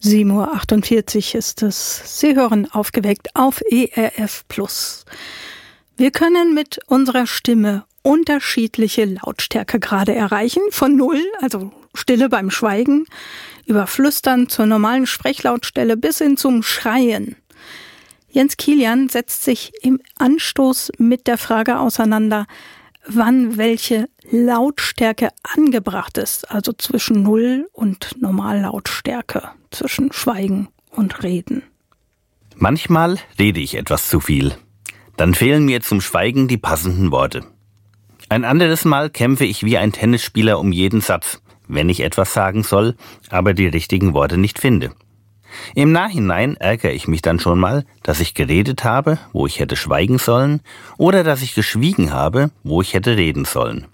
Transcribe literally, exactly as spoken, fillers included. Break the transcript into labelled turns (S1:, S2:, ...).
S1: sieben Uhr achtundvierzig ist es. Sie hören Aufgeweckt auf E R F Plus. Wir können mit unserer Stimme unterschiedliche Lautstärkegrade erreichen. Von null, also Stille beim Schweigen, über Flüstern zur normalen Sprechlautstelle bis hin zum Schreien. Jens Kilian setzt sich im Anstoß mit der Frage auseinander, wann welche Lautstärke angebracht ist, also zwischen Null und Normallautstärke, zwischen Schweigen und Reden.
S2: Manchmal rede ich etwas zu viel. Dann fehlen mir zum Schweigen die passenden Worte. Ein anderes Mal kämpfe ich wie ein Tennisspieler um jeden Satz, wenn ich etwas sagen soll, aber die richtigen Worte nicht finde. Im Nachhinein ärgere ich mich dann schon mal, dass ich geredet habe, wo ich hätte schweigen sollen, oder dass ich geschwiegen habe, wo ich hätte reden sollen.